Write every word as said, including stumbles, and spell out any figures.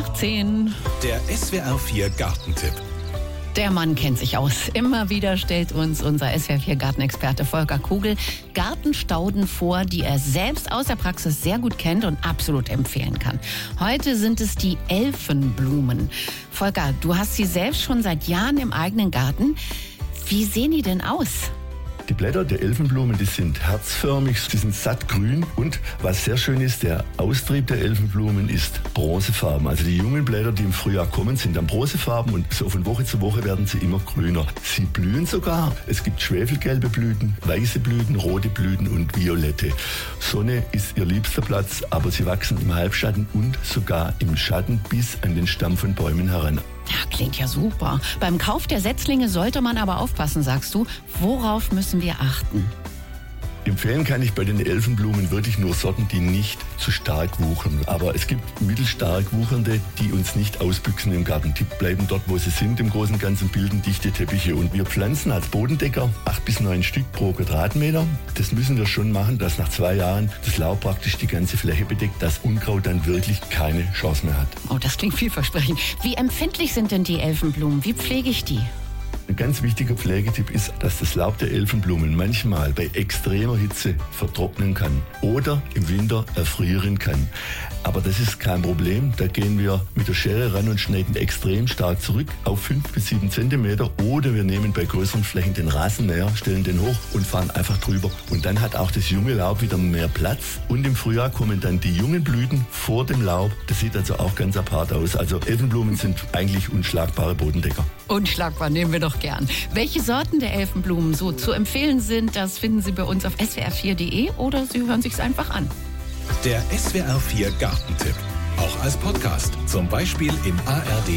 nach zehn. Der S W R vier Gartentipp. Der Mann kennt sich aus. Immer wieder stellt uns unser S W R vier Gartenexperte Volker Kugel Gartenstauden vor, die er selbst aus der Praxis sehr gut kennt und absolut empfehlen kann. Heute sind es die Elfenblumen. Volker, du hast sie selbst schon seit Jahren im eigenen Garten. Wie sehen die denn aus? Die Blätter der Elfenblumen, die sind herzförmig, sie sind sattgrün und was sehr schön ist, der Austrieb der Elfenblumen ist bronzefarben. Also die jungen Blätter, die im Frühjahr kommen, sind dann bronzefarben und so von Woche zu Woche werden sie immer grüner. Sie blühen sogar. Es gibt schwefelgelbe Blüten, weiße Blüten, rote Blüten und violette. Sonne ist ihr liebster Platz, aber sie wachsen im Halbschatten und sogar im Schatten bis an den Stamm von Bäumen heran. Ja, klingt ja super. Beim Kauf der Setzlinge sollte man aber aufpassen, sagst du. Worauf müssen wir achten? Empfehlen kann ich bei den Elfenblumen wirklich nur Sorten, die nicht zu stark wuchern. Aber es gibt mittelstark wuchernde, die uns nicht ausbüchsen im Garten. Die bleiben dort, wo sie sind, im Großen und Ganzen bilden dichte Teppiche. Und wir pflanzen als Bodendecker acht bis neun Stück pro Quadratmeter. Das müssen wir schon machen, dass nach zwei Jahren das Laub praktisch die ganze Fläche bedeckt, dass Unkraut dann wirklich keine Chance mehr hat. Oh, das klingt vielversprechend. Wie empfindlich sind denn die Elfenblumen? Wie pflege ich die? Ein ganz wichtiger Pflegetipp ist, dass das Laub der Elfenblumen manchmal bei extremer Hitze vertrocknen kann oder im Winter erfrieren kann. Aber das ist kein Problem. Da gehen wir mit der Schere ran und schneiden extrem stark zurück auf fünf bis sieben Zentimeter. Oder wir nehmen bei größeren Flächen den Rasenmäher, stellen den hoch und fahren einfach drüber. Und dann hat auch das junge Laub wieder mehr Platz. Und im Frühjahr kommen dann die jungen Blüten vor dem Laub. Das sieht also auch ganz apart aus. Also Elfenblumen sind eigentlich unschlagbare Bodendecker. Unschlagbar, nehmen wir doch gern. Welche Sorten der Elfenblumen so zu empfehlen sind, das finden Sie bei uns auf S W R vier Punkt de oder Sie hören sich's einfach an. Der S W R vier Gartentipp. Auch als Podcast. Zum Beispiel im A R D